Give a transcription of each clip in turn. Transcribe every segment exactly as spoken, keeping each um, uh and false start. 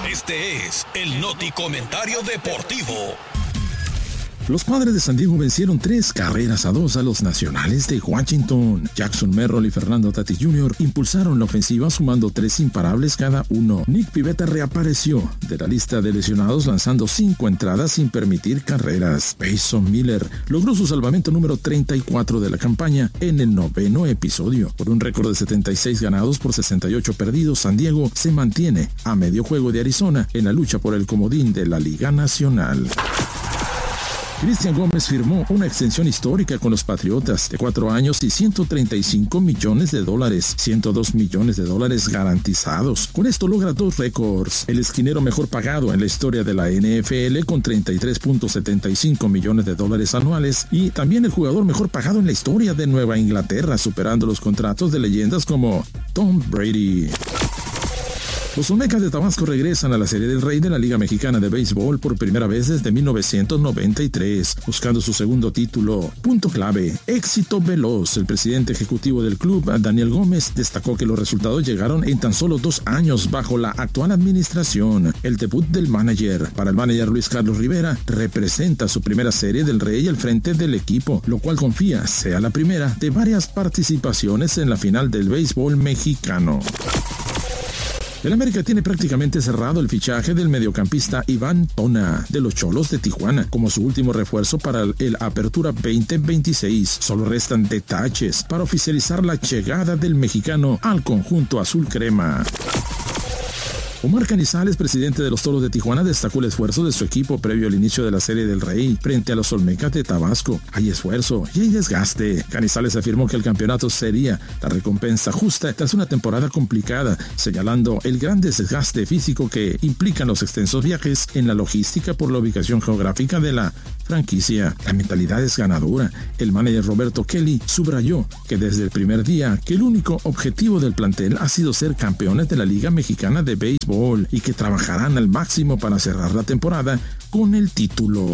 Este es el Noti Comentario Deportivo. Los Padres de San Diego vencieron tres carreras a dos a los Nacionales de Washington. Jackson Merrill y Fernando Tatis junior impulsaron la ofensiva sumando tres imparables cada uno. Nick Pivetta reapareció de la lista de lesionados lanzando cinco entradas sin permitir carreras. Peyton Miller logró su salvamento número treinta y cuatro de la campaña en el noveno episodio. Por un récord de setenta y seis ganados por sesenta y ocho perdidos, San Diego se mantiene a medio juego de Arizona en la lucha por el comodín de la Liga Nacional. Cristian Gómez firmó una extensión histórica con los Patriotas de cuatro años y ciento treinta y cinco millones de dólares, ciento dos millones de dólares garantizados. Con esto logra dos récords. El esquinero mejor pagado en la historia de la N F L con treinta y tres punto setenta y cinco millones de dólares anuales y también el jugador mejor pagado en la historia de Nueva Inglaterra, superando los contratos de leyendas como Tom Brady. Los Olmecas de Tabasco regresan a la Serie del Rey de la Liga Mexicana de Béisbol por primera vez desde mil novecientos noventa y tres, buscando su segundo título. Punto clave, éxito veloz. El presidente ejecutivo del club, Daniel Gómez, destacó que los resultados llegaron en tan solo dos años bajo la actual administración. El debut del manager, para el manager Luis Carlos Rivera, representa su primera Serie del Rey al frente del equipo, lo cual confía sea la primera de varias participaciones en la final del béisbol mexicano. El América tiene prácticamente cerrado el fichaje del mediocampista Iván Tona de los Cholos de Tijuana como su último refuerzo para el Apertura veinte veintiséis. Solo restan detalles para oficializar la llegada del mexicano al conjunto azul crema. Omar Canizales, presidente de los Toros de Tijuana, destacó el esfuerzo de su equipo previo al inicio de la Serie del Rey frente a los Olmecas de Tabasco. Hay esfuerzo y hay desgaste. Canizales afirmó que el campeonato sería la recompensa justa tras una temporada complicada, señalando el gran desgaste físico que implican los extensos viajes en la logística por la ubicación geográfica de la franquicia. La mentalidad es ganadora. El manager Roberto Kelly subrayó que desde el primer día que el único objetivo del plantel ha sido ser campeones de la Liga Mexicana de Béisbol y que trabajarán al máximo para cerrar la temporada con el título.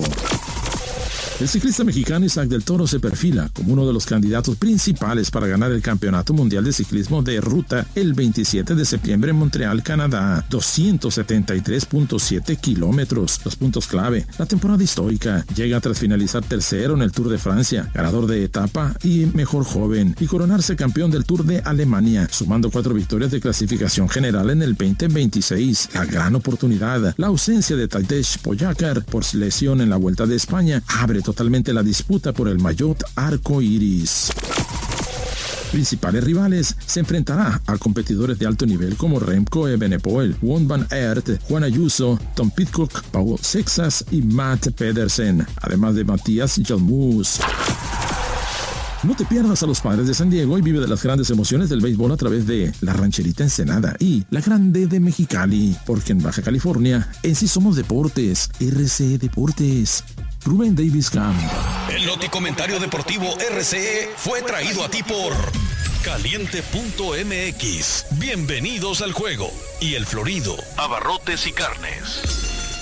El ciclista mexicano Isaac del Toro se perfila como uno de los candidatos principales para ganar el Campeonato Mundial de Ciclismo de Ruta el veintisiete de septiembre en Montreal, Canadá. doscientos setenta y tres punto siete kilómetros. Los puntos clave. La temporada histórica llega tras finalizar tercero en el Tour de Francia, ganador de etapa y mejor joven, y coronarse campeón del Tour de Alemania, sumando cuatro victorias de clasificación general en el veinte veintiséis. La gran oportunidad. La ausencia de Tadej Pogačar por lesión en la Vuelta de España abre totalmente la disputa por el maillot arco iris. Principales rivales se enfrentará a competidores de alto nivel como Remco Evenepoel, Wout van Aert, Juan Ayuso, Tom Pidcock, Paul Sexas y Matt Pedersen, además de Matías Jalmus. No te pierdas a los Padres de San Diego y vive de las grandes emociones del béisbol a través de La Rancherita Ensenada y La Grande de Mexicali, porque en Baja California en sí somos deportes. R C Deportes. Rubén Davis Camp. El Noti Comentario Deportivo R C E fue traído a ti por Caliente punto M X. Bienvenidos al juego. Y El Florido, abarrotes y carnes.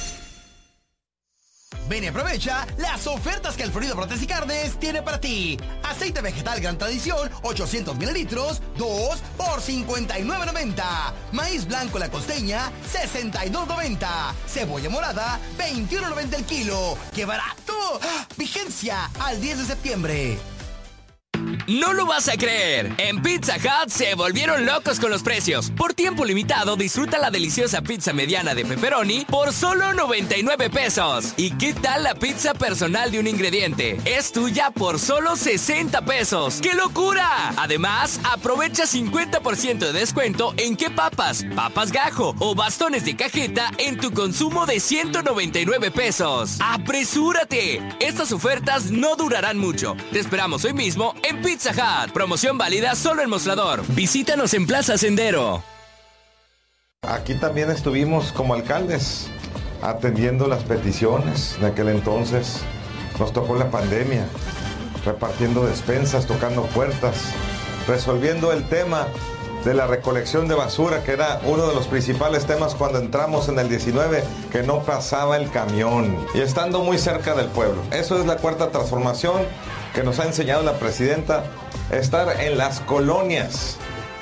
Ven y aprovecha las ofertas que el Florido Abarrotes y Carnes tiene para ti. Aceite vegetal Gran Tradición, ochocientos mililitros, dos por cincuenta y nueve noventa. Maíz blanco La Costeña, sesenta y dos noventa. Cebolla morada, veintiuno noventa el kilo. ¡Qué barato! Vigencia al diez de septiembre. No lo vas a creer. En Pizza Hut se volvieron locos con los precios. Por tiempo limitado, disfruta la deliciosa pizza mediana de pepperoni por solo noventa y nueve pesos. ¿Y qué tal la pizza personal de un ingrediente? Es tuya por solo sesenta pesos. ¡Qué locura! Además, aprovecha cincuenta por ciento de descuento en qué papas, papas gajo o bastones de cajeta en tu consumo de ciento noventa y nueve pesos. ¡Apresúrate! Estas ofertas no durarán mucho. Te esperamos hoy mismo en Pizza Hut. Promoción válida solo en Mostrador. Visítanos en Plaza Sendero. Aquí también estuvimos como alcaldes atendiendo las peticiones. De aquel entonces nos tocó la pandemia, repartiendo despensas, tocando puertas, resolviendo el tema de la recolección de basura, que era uno de los principales temas cuando entramos en el diecinueve, que no pasaba el camión, y estando muy cerca del pueblo. Eso es la cuarta transformación que nos ha enseñado la presidenta, estar en las colonias,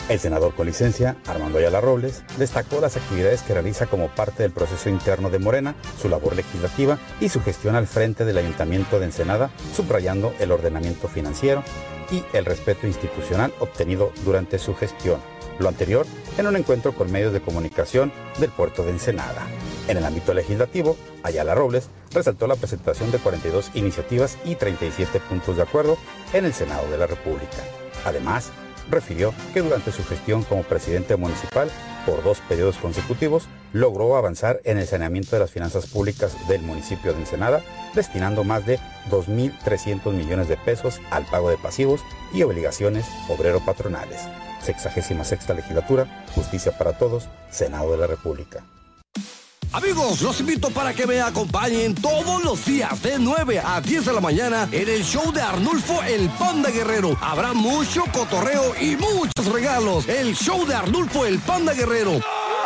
El senador con licencia, Armando Ayala Robles, destacó las actividades que realiza como parte del proceso interno de Morena, su labor legislativa y su gestión al frente del Ayuntamiento de Ensenada, subrayando el ordenamiento financiero y el respeto institucional obtenido durante su gestión. Lo anterior en un encuentro con medios de comunicación del puerto de Ensenada. En el ámbito legislativo, Ayala Robles resaltó la presentación de cuarenta y dos iniciativas y treinta y siete puntos de acuerdo en el Senado de la República. Además, refirió que durante su gestión como presidente municipal por dos periodos consecutivos logró avanzar en el saneamiento de las finanzas públicas del municipio de Ensenada, destinando más de dos mil trescientos millones de pesos al pago de pasivos y obligaciones obrero-patronales. Sexagésima sexta legislatura, justicia para todos, Senado de la República. Amigos, los invito para que me acompañen todos los días de nueve a diez de la mañana en el show de Arnulfo el Panda Guerrero. Habrá mucho cotorreo y muchos regalos. El show de Arnulfo el Panda Guerrero.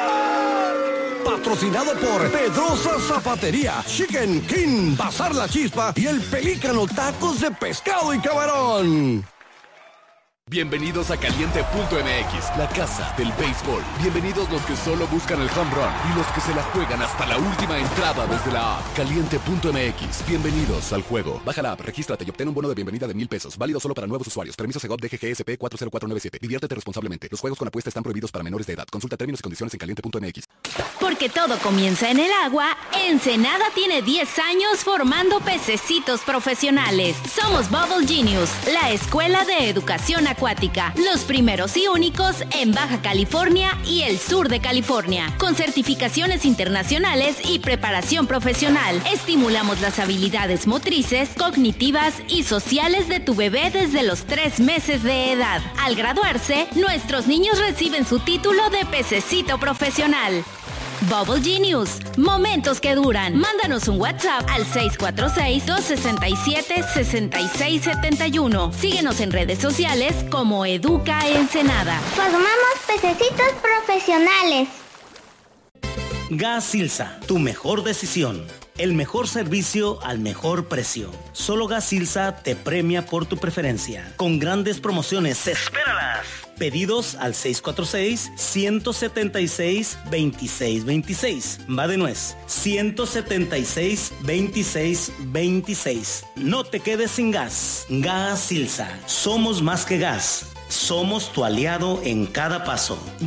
Patrocinado por Pedrosa Zapatería, Chicken King, Bazar La Chispa y El Pelícano Tacos de Pescado y Camarón. Bienvenidos a Caliente punto M X, la casa del béisbol. Bienvenidos los que solo buscan el home run y los que se la juegan hasta la última entrada desde la app. Caliente punto M X, bienvenidos al juego. Baja la app, regístrate y obtén un bono de bienvenida de mil pesos. Válido solo para nuevos usuarios. Permiso Segov D G G S P cuatro cero cuatro nueve siete. Diviértete responsablemente. Los juegos con apuesta están prohibidos para menores de edad. Consulta términos y condiciones en Caliente punto M X. Porque todo comienza en el agua, Ensenada tiene diez años formando pececitos profesionales. Somos Bubble Genius, la escuela de educación acuática, los primeros y únicos en Baja California y el sur de California, con certificaciones internacionales y preparación profesional. Estimulamos las habilidades motrices, cognitivas y sociales de tu bebé desde los tres meses de edad. Al graduarse, nuestros niños reciben su título de pececito profesional. Bubble Genius, momentos que duran. Mándanos un WhatsApp al seis cuatro seis, dos seis siete, seis seis siete uno. Síguenos en redes sociales como Educa Ensenada. Formamos pececitos profesionales. Gas Silsa, tu mejor decisión. El mejor servicio al mejor precio. Solo Gas Silsa te premia por tu preferencia. Con grandes promociones, ¡espéralas! Pedidos al seis cuatro seis, uno siete seis, dos seis dos seis. Va de nuez, uno siete seis, dos seis dos seis. No te quedes sin gas. Gas Silsa. Somos más que gas. Somos tu aliado en cada paso.